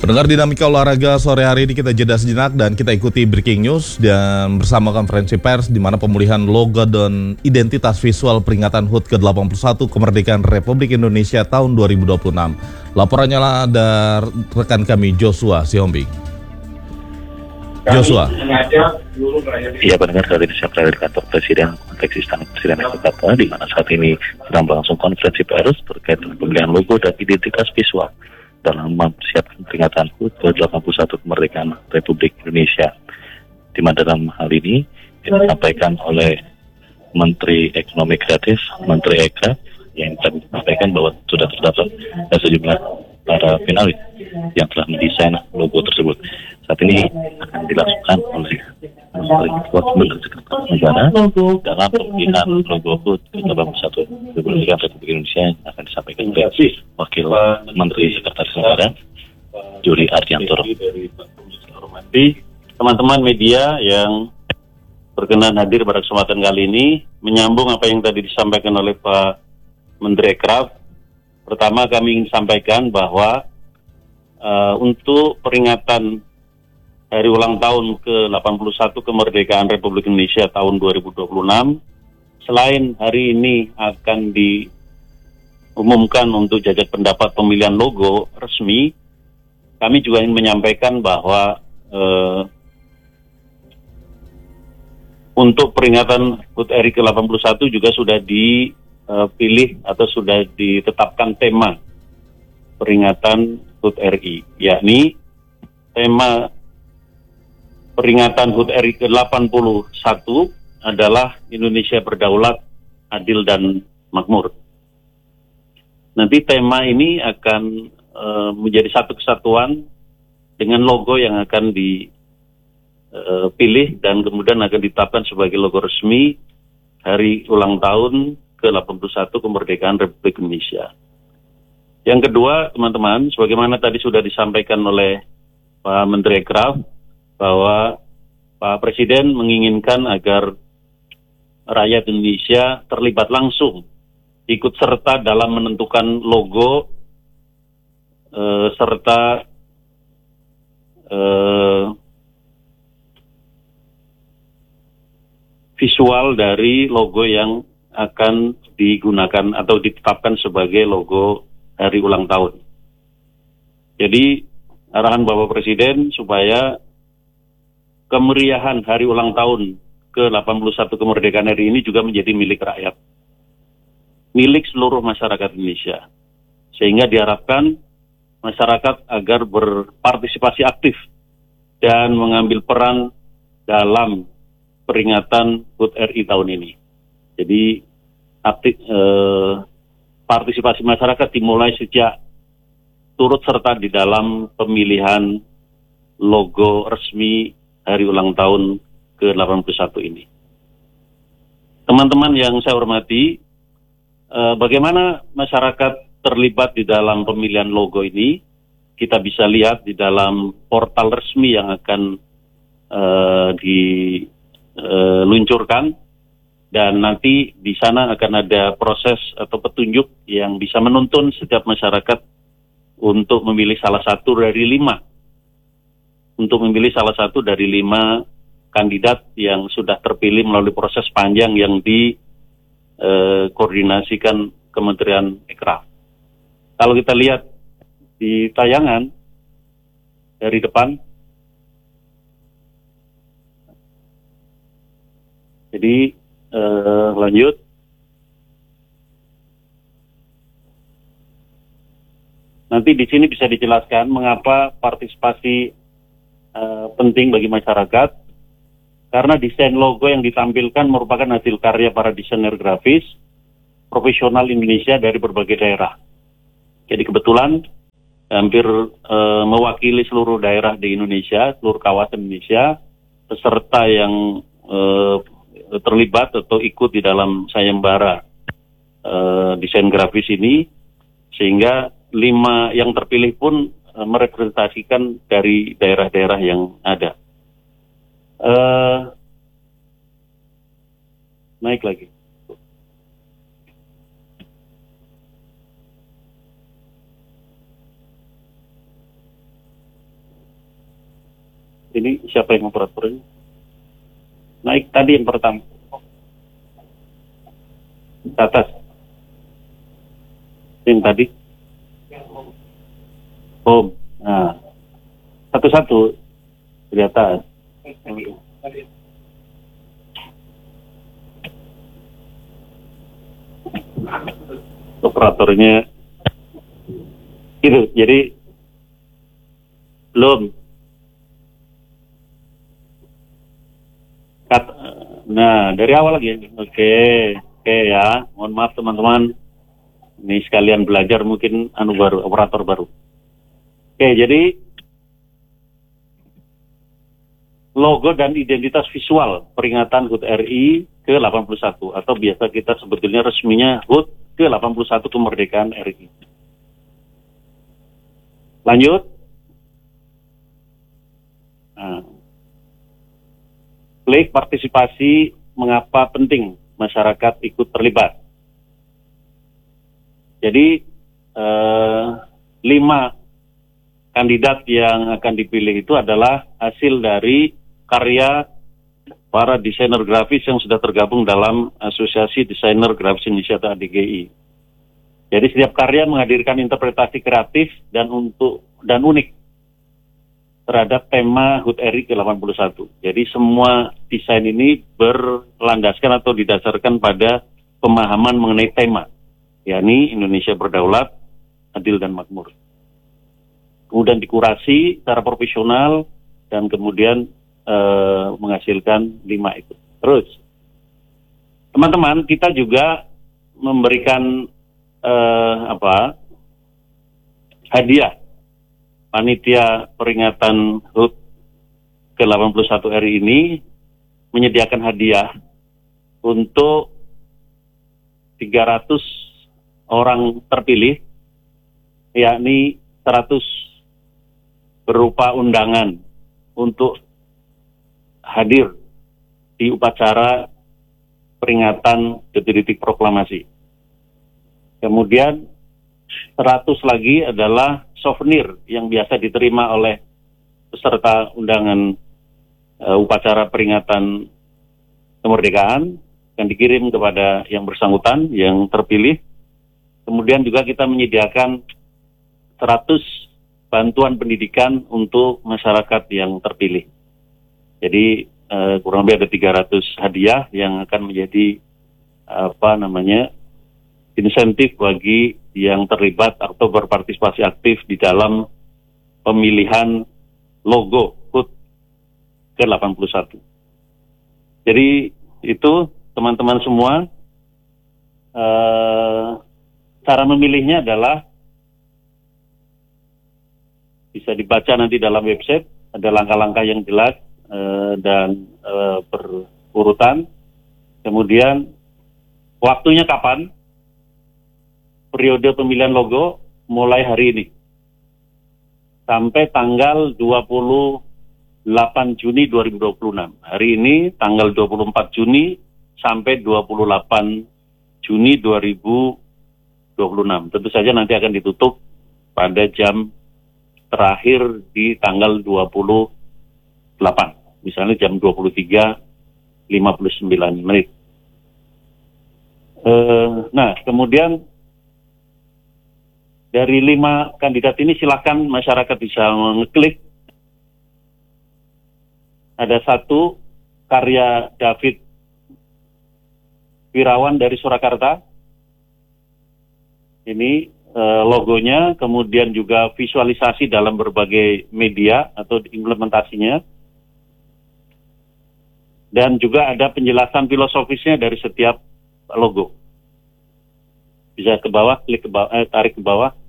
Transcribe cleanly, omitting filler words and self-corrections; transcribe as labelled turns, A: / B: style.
A: Pendengar Dinamika Olahraga sore hari ini kita jeda sejenak dan kita ikuti breaking news dan bersama konferensi pers di mana pemulihan logo dan identitas visual peringatan HUT ke-81 kemerdekaan Republik Indonesia tahun 2026. Laporannya lah dari rekan kami Joshua Siombing. Joshua.
B: Iya, pendengar, saat ini saya berada di kantor Presiden Kompleks Istana Presiden Jakarta, di mana saat ini sedang berlangsung konferensi pers terkait dengan pemilihan logo dan identitas visual dalam mempersiapkan peringatan HUT ke-81 kemerdekaan Republik Indonesia. Di mana dalam hal ini disampaikan oleh Menteri Ekonomi Kreatif, Menteri Eka, yang tadi menyampaikan bahwa sudah terdapat sejumlah para finalis yang telah mendesain logo tersebut. Saat ini akan dilakukan oleh Menteri Sekretaris Negara dalam pemilihan logo HUT ke-81 Republik Indonesia yang akan disampaikan oleh Wakil Menteri Sekretaris Negara Juri Ardiantoro.
C: Teman-teman media yang berkenan hadir pada kesempatan kali ini, menyambung apa yang tadi disampaikan oleh Pak Menteri Ekraf. Pertama, kami ingin sampaikan bahwa untuk peringatan Hari Ulang Tahun ke-81 Kemerdekaan Republik Indonesia tahun 2026, selain hari ini akan diumumkan untuk jajak pendapat pemilihan logo resmi, kami juga ingin menyampaikan bahwa untuk peringatan HUT RI ke-81 juga sudah dipilih atau sudah ditetapkan tema peringatan HUT RI, yakni tema peringatan HUT RI ke-81 adalah Indonesia berdaulat, adil, dan makmur. Nanti tema ini akan menjadi satu kesatuan dengan logo yang akan dipilih dan kemudian akan ditetapkan sebagai logo resmi Hari Ulang Tahun ke-81 Kemerdekaan Republik Indonesia. Yang kedua, teman-teman, sebagaimana tadi sudah disampaikan oleh Pak Menteri Ekraf, bahwa Pak Presiden menginginkan agar rakyat Indonesia terlibat langsung, ikut serta dalam menentukan logo serta visual dari logo yang akan digunakan atau ditetapkan sebagai logo Hari Ulang Tahun. Jadi arahan Bapak Presiden supaya kemeriahan Hari Ulang Tahun ke-81 kemerdekaan RI ini juga menjadi milik rakyat, milik seluruh masyarakat Indonesia, sehingga diharapkan masyarakat agar berpartisipasi aktif dan mengambil peran dalam peringatan HUT RI tahun ini. Jadi partisipasi masyarakat dimulai sejak turut serta di dalam pemilihan logo resmi Hari Ulang Tahun ke-81 ini. Teman-teman yang saya hormati, bagaimana masyarakat terlibat di dalam pemilihan logo ini, kita bisa lihat di dalam portal resmi yang akan diluncurkan, dan nanti di sana akan ada proses atau petunjuk yang bisa menuntun setiap masyarakat untuk memilih salah satu dari 5 kandidat yang sudah terpilih melalui proses panjang yang dikoordinasikan Kementerian Ekraf. Kalau kita lihat di tayangan dari depan, jadi lanjut. Nanti di sini bisa dijelaskan mengapa partisipasi penting bagi masyarakat, karena desain logo yang ditampilkan merupakan hasil karya para desainer grafis profesional Indonesia dari berbagai daerah. Jadi kebetulan hampir mewakili seluruh daerah di Indonesia, seluruh kawasan Indonesia, peserta yang terlibat atau ikut di dalam sayembara desain grafis ini, sehingga 5 yang terpilih pun merepresentasikan dari daerah-daerah yang ada. Naik lagi. Ini siapa yang operatornya? Naik tadi yang pertama. Ke atas. Yang tadi. Home. Nah, satu-satu di atas. Operatornya gitu. Jadi belum. Nah, dari awal lagi. Oke ya. Mohon maaf teman-teman. Ini sekalian belajar mungkin operator baru. Oke, jadi logo dan identitas visual peringatan HUT RI ke-81 atau biasa kita sebetulnya resminya HUT ke-81 kemerdekaan RI. Lanjut. Nah. Klik partisipasi, mengapa penting masyarakat ikut terlibat. Jadi 5 kandidat yang akan dipilih itu adalah hasil dari karya para desainer grafis yang sudah tergabung dalam Asosiasi Desainer Grafis Indonesia atau ADGI. Jadi setiap karya menghadirkan interpretasi kreatif dan unik terhadap tema HUT RI ke-81. Jadi semua desain ini berlandaskan atau didasarkan pada pemahaman mengenai tema, yakni Indonesia berdaulat, adil dan makmur. Kemudian dikurasi secara profesional dan kemudian menghasilkan 5 itu. Terus, teman-teman, kita juga memberikan hadiah. Panitia peringatan HUT ke-81 RI ini menyediakan hadiah untuk 300 orang terpilih, yakni 100 berupa undangan untuk hadir di upacara peringatan detik-detik proklamasi. Kemudian 100 lagi adalah souvenir yang biasa diterima oleh peserta undangan upacara peringatan kemerdekaan yang dikirim kepada yang bersangkutan, yang terpilih. Kemudian juga kita menyediakan 100 bantuan pendidikan untuk masyarakat yang terpilih. Jadi kurang lebih ada 300 hadiah yang akan menjadi insentif bagi yang terlibat atau berpartisipasi aktif di dalam pemilihan logo HUT ke-81. Jadi itu teman-teman semua, cara memilihnya adalah bisa dibaca nanti dalam website, ada langkah-langkah yang jelas dan berurutan. Kemudian waktunya kapan? Periode pemilihan logo mulai hari ini sampai tanggal 28 Juni 2026. Hari ini tanggal 24 Juni sampai 28 Juni 2026. Tentu saja nanti akan ditutup pada jam terakhir di tanggal 28. Misalnya jam 23.59 menit. Nah, kemudian dari 5 kandidat ini silakan masyarakat bisa mengeklik. Ada 1 karya David Wirawan dari Surakarta. Ini logonya, kemudian juga visualisasi dalam berbagai media atau implementasinya. Dan juga ada penjelasan filosofisnya dari setiap logo. Bisa ke bawah, klik ke bawah, tarik ke bawah.